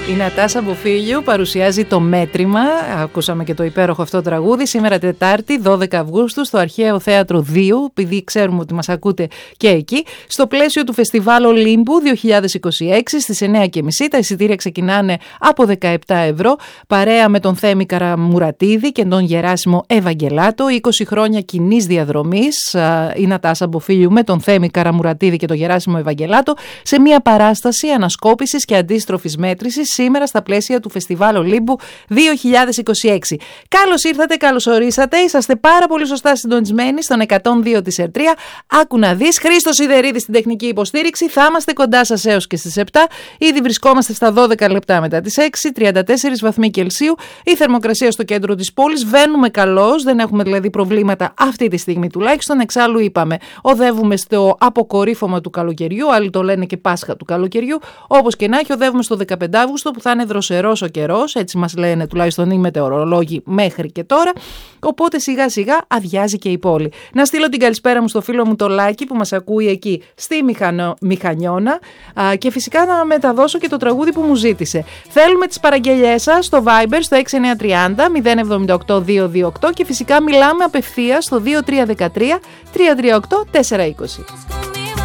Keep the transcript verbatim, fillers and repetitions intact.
Η Νατάσα Μποφίλιου παρουσιάζει το μέτρημα. Ακούσαμε και το υπέροχο αυτό τραγούδι. Σήμερα Τετάρτη, δώδεκα Αυγούστου, στο Αρχαίο Θέατρο δύο, επειδή ξέρουμε ότι μας ακούτε και εκεί, στο πλαίσιο του Φεστιβάλ Ολύμπου δύο χιλιάδες είκοσι έξι στις εννιά και μισή. Τα εισιτήρια ξεκινάνε από δεκαεπτά ευρώ. Παρέα με τον Θέμη Καραμουρατίδη και τον Γεράσιμο Ευαγγελάτο. είκοσι χρόνια κοινής διαδρομής. Η Νατάσα Μποφίλιου με τον Θέμη Καραμουρατίδη και τον Γεράσιμο Ευαγγελάτο σε μια παράσταση ανασκόπησης και αντίστροφης μέτρησης σήμερα στα πλαίσια του Φεστιβάλ Ολύμπου δύο χιλιάδες είκοσι έξι. Καλώς ήρθατε, καλώς ορίσατε. Είσαστε πάρα πολύ σωστά συντονισμένοι στον εκατόν δύο της Ερτρία. Άκου να δεις. Χρήστος Σιδερίδης στην τεχνική υποστήριξη. Θα είμαστε κοντά σας έως και στις επτά. Ήδη βρισκόμαστε στα δώδεκα λεπτά μετά τις έξι, τριάντα τέσσερα βαθμοί Κελσίου. Η θερμοκρασία στο κέντρο της πόλης. Βαίνουμε καλώς, δεν έχουμε δηλαδή προβλήματα αυτή τη στιγμή τουλάχιστον. Εξάλλου είπαμε, οδεύουμε στο αποκορύφωμα του καλοκαιριού. Άλλοι το λένε και Πάσχα του καλοκαιριού. Όπως και να έχει, οδεύουμε στο δεκαπέντε Αύγουστο που θα είναι δροσερός ο καιρός. Έτσι μας λένε τουλάχιστον οι μετεωρολόγοι μέχρι και τώρα. Οπότε σιγά σιγά αδειάζει και η πόλη. Να στείλω την καλησπέρα μου στο φίλο μου το Λάκη που μας ακούει εκεί στη Μηχανο... Μηχανιώνα α, και φυσικά να μεταδώσω και το τραγούδι που μου ζήτησε. Θέλουμε τις παραγγελιές σας στο Viber στο έξι εννιά τρία μηδέν μηδέν επτά οκτώ δύο δύο οκτώ και φυσικά μιλάμε απευθείας στο δύο τρία ένα τρία τρία τρία οκτώ τέσσερα είκοσι.